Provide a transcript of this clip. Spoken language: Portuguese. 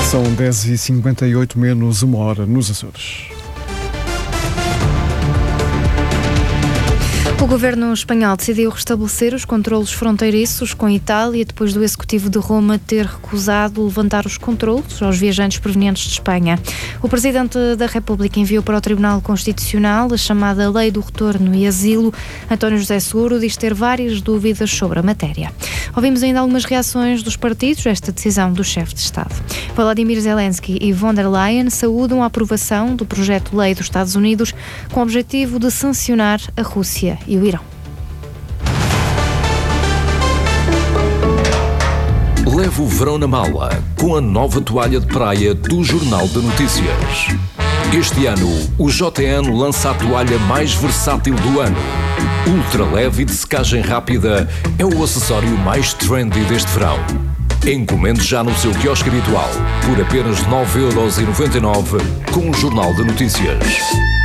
São 10h58 menos uma hora nos Açores. O governo espanhol decidiu restabelecer os controlos fronteiriços com a Itália depois do executivo de Roma ter recusado levantar os controlos aos viajantes provenientes de Espanha. O presidente da República enviou para o Tribunal Constitucional a chamada Lei do Retorno e Asilo. António José Seguro diz ter várias dúvidas sobre a matéria. Ouvimos ainda algumas reações dos partidos a esta decisão do chefe de Estado. Volodymyr Zelensky e von der Leyen saúdam a aprovação do projeto de lei dos Estados Unidos com o objetivo de sancionar a Rússia e o Irão. Leve o verão na mala com a nova toalha de praia do Jornal de Notícias. Este ano, o JN lança a toalha mais versátil do ano. Ultra leve e de secagem rápida é o acessório mais trendy deste verão. Encomende já no seu quiosque habitual por apenas 9,99€ com o Jornal de Notícias.